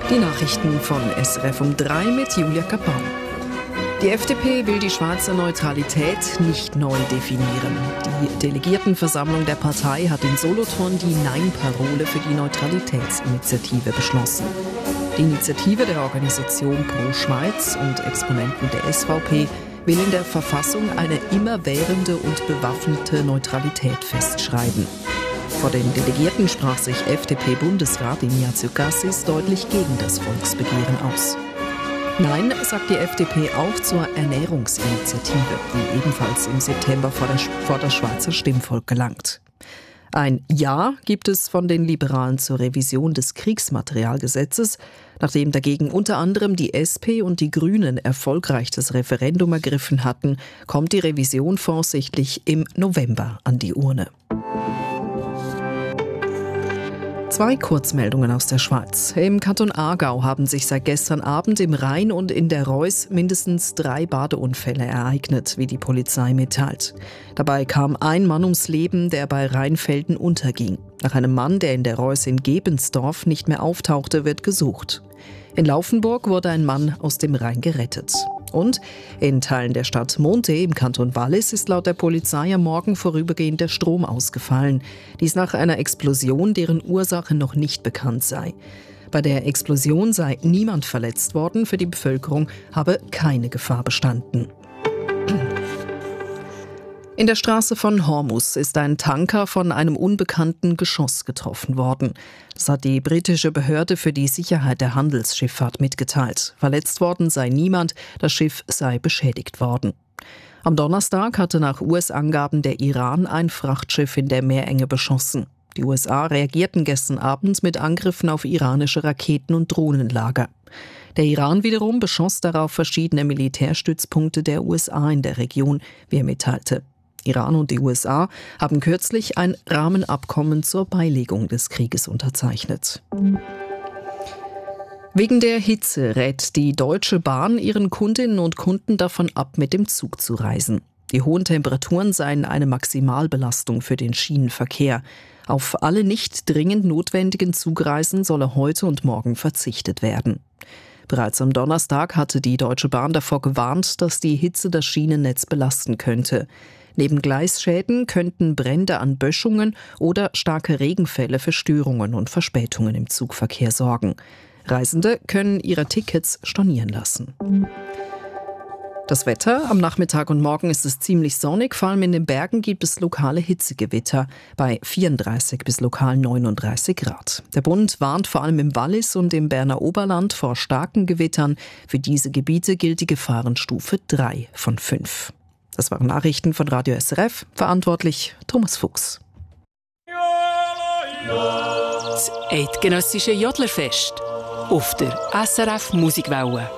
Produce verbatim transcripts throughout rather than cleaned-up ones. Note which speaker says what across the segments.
Speaker 1: Die Nachrichten von S R F um drei mit Julia Kapau. Die F D P will die Schweizer Neutralität nicht neu definieren. Die Delegiertenversammlung der Partei hat in Solothurn die Nein-Parole für die Neutralitätsinitiative beschlossen. Die Initiative der Organisation Pro Schweiz und Exponenten der S V P will in der Verfassung eine immerwährende und bewaffnete Neutralität festschreiben. Vor den Delegierten sprach sich F D P-Bundesrat Ignazio Cassis deutlich gegen das Volksbegehren aus. Nein, sagt die F D P auch zur Ernährungsinitiative, die ebenfalls im September vor, der, vor das Schweizer Stimmvolk gelangt. Ein Ja gibt es von den Liberalen zur Revision des Kriegsmaterialgesetzes. Nachdem dagegen unter anderem die S P und die Grünen erfolgreich das Referendum ergriffen hatten, kommt die Revision voraussichtlich im November an die Urne. Zwei Kurzmeldungen aus der Schweiz. Im Kanton Aargau haben sich seit gestern Abend im Rhein und in der Reuss mindestens drei Badeunfälle ereignet, wie die Polizei mitteilt. Dabei kam ein Mann ums Leben, der bei Rheinfelden unterging. Nach einem Mann, der in der Reuss in Gebensdorf nicht mehr auftauchte, wird gesucht. In Laufenburg wurde ein Mann aus dem Rhein gerettet. Und in Teilen der Stadt Monte im Kanton Wallis ist laut der Polizei am Morgen vorübergehend der Strom ausgefallen. Dies nach einer Explosion, deren Ursache noch nicht bekannt sei. Bei der Explosion sei niemand verletzt worden, für die Bevölkerung habe keine Gefahr bestanden. In der Straße von Hormuz ist ein Tanker von einem unbekannten Geschoss getroffen worden. Das hat die britische Behörde für die Sicherheit der Handelsschifffahrt mitgeteilt. Verletzt worden sei niemand, das Schiff sei beschädigt worden. Am Donnerstag hatte nach U S-Angaben der Iran ein Frachtschiff in der Meerenge beschossen. Die U S A reagierten gestern Abend mit Angriffen auf iranische Raketen- und Drohnenlager. Der Iran wiederum beschoss darauf verschiedene Militärstützpunkte der U S A in der Region, wie er mitteilte. Iran und die U S A haben kürzlich ein Rahmenabkommen zur Beilegung des Krieges unterzeichnet. Wegen der Hitze rät die Deutsche Bahn ihren Kundinnen und Kunden davon ab, mit dem Zug zu reisen. Die hohen Temperaturen seien eine Maximalbelastung für den Schienenverkehr. Auf alle nicht dringend notwendigen Zugreisen solle heute und morgen verzichtet werden. Bereits am Donnerstag hatte die Deutsche Bahn davor gewarnt, dass die Hitze das Schienennetz belasten könnte. Neben Gleisschäden könnten Brände an Böschungen oder starke Regenfälle für Störungen und Verspätungen im Zugverkehr sorgen. Reisende können ihre Tickets stornieren lassen. Das Wetter: Am Nachmittag und Morgen ist es ziemlich sonnig, vor allem in den Bergen gibt es lokale Hitzegewitter bei vierunddreißig bis lokal neununddreißig Grad. Der Bund warnt vor allem im Wallis und im Berner Oberland vor starken Gewittern. Für diese Gebiete gilt die Gefahrenstufe drei von fünf. Das waren Nachrichten von Radio S R F, verantwortlich Thomas Fuchs.
Speaker 2: Das eidgenössische Jodlerfest auf der S R F Musikwelle.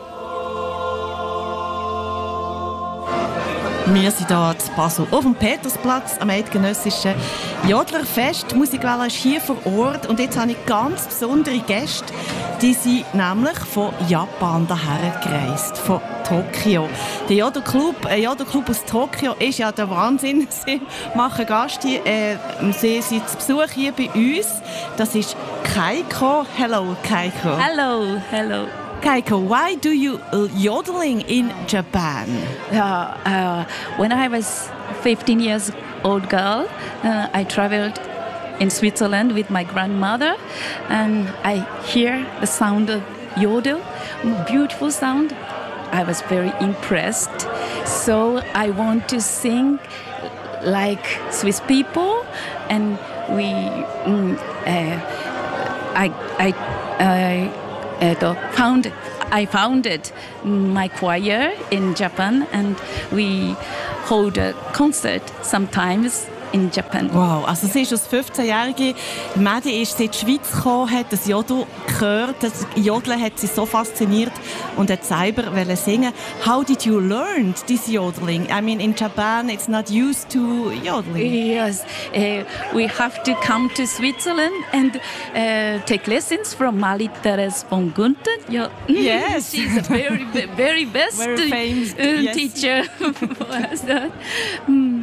Speaker 3: Wir sind hier in Basel auf dem Petersplatz am eidgenössischen Jodlerfest. Die Musikwelle ist hier vor Ort und jetzt habe ich ganz besondere Gäste. Die sind nämlich von Japan hierher gereist, von Tokio. Der Jodo-Club, ein Jodo-Club aus Tokio ist ja der Wahnsinn. Sie machen Gast hier, äh, sie sind zu Besuch hier bei uns. Das ist Keiko. Hello, Keiko.
Speaker 4: Hello, hello.
Speaker 3: Keiko, why do you yodeling in Japan?
Speaker 4: Uh, uh, when I was fifteen years old girl, uh, I traveled in Switzerland with my grandmother, and I hear the sound of yodel, beautiful sound. I was very impressed, so I want to sing like Swiss people, and we, mm, uh, I, I, I. Uh, found, I founded my choir in Japan, and we hold a concert sometimes in Japan.
Speaker 3: Wow, also sie ist als fünfzehnjährige Mädchen ist sie in die Schweiz gekommen, hat das Jodel gehört, das Jodeln hat sie so fasziniert und hat selber singen. How did you learn this yodeling? I mean, in Japan it's not used to yodeling.
Speaker 4: Yes, uh, we have to come to Switzerland and uh, take lessons from Mali Therese von Gunther. Yeah.
Speaker 3: Yes,
Speaker 4: she's a very, very best
Speaker 3: very famous
Speaker 4: uh,
Speaker 3: yes.
Speaker 4: teacher for us. Mm.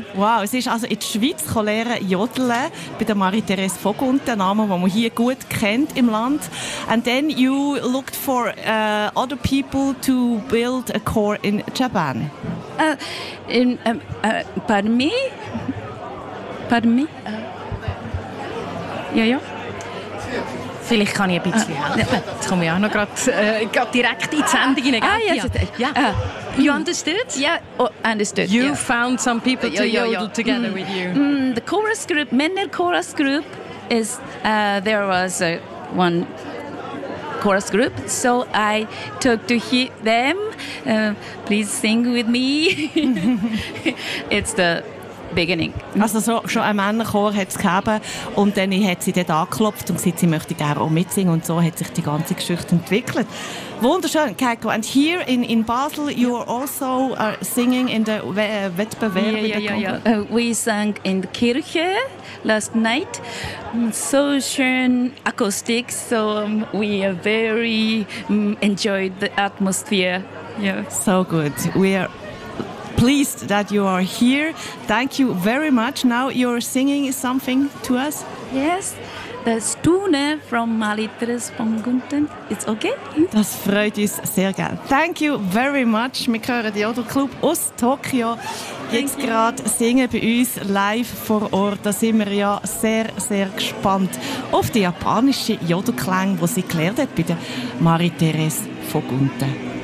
Speaker 3: Wow, es ist also in die Schweiz lernen jodeln bei der Marie-Therese Vogunten, ein Name, den man hier gut kennt im Land. And then you looked for uh, other people to build a chor in Japan.
Speaker 4: Uh, in, um, uh, pardon me? Pardon me? Uh, ja, ja.
Speaker 5: Vielleicht kann ich ein bisschen helfen. Jetzt komme ich auch noch gerade äh, direkt in die Sendung hinein.
Speaker 4: Ah, yes.
Speaker 5: Ja. Uh, you understood?
Speaker 4: Yeah, oh, understood.
Speaker 5: You
Speaker 4: yeah.
Speaker 5: found some people to
Speaker 4: Yeah, yeah,
Speaker 5: yodel
Speaker 4: yeah.
Speaker 5: together
Speaker 4: Mm.
Speaker 5: with you.
Speaker 4: Mm, the chorus group, Männer chorus group, is uh, there was uh, one chorus group, so I talked to he, them. Uh, please sing with me. It's the beginning.
Speaker 3: Also so, schon ein Männerchor hat es gegeben und dann hat sie dort angeklopft und gesagt, sie möchte gerne auch mitsingen und so hat sich die ganze Geschichte entwickelt. Wunderschön, Keiko. And here in, in Basel you are also uh, singing in the uh, Wettbewerb.
Speaker 4: Yeah, yeah, yeah, yeah. Uh, we sang in the Kirche last night. So schön acoustic, so um, we are very um, enjoyed the atmosphere. Yeah.
Speaker 3: So good. We are pleased that you are here. Thank you very much. Now you're singing something to us.
Speaker 4: Yes, the Stune from Marie-Therese Vogunten. It's okay?
Speaker 3: Das freut uns sehr gerne. Thank you very much. Wir hören den Jodelclub aus Tokio. Jetzt gerade singen bei uns live vor Ort. Da sind wir ja sehr, sehr gespannt auf die japanischen Jodelklänge, die sie gelernt hat bei der Marie-Therese Vogunten.